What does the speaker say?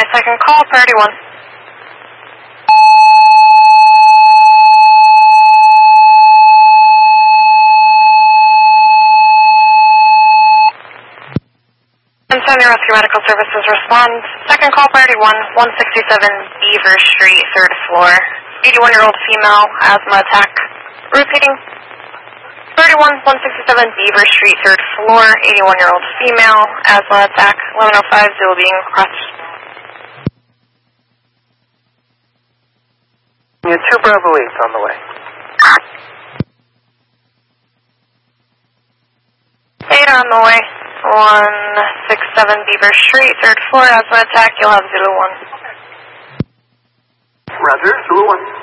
second call, priority 1. Antonio Rescue Medical Services respond. Second call, priority 1, 167 Beaver Street, 3rd floor. 81-year-old female, asthma attack. Repeating. 31, 167 Beaver Street, 3rd floor. 81-year-old female, asthma attack. 1105, Zulu being crossed. Yeah, 2 Bravo 8's on the way. 8 on the way. 167 Beaver Street, 3rd floor, asthma attack. You'll have Zulu 1. Roger, Zulu 1.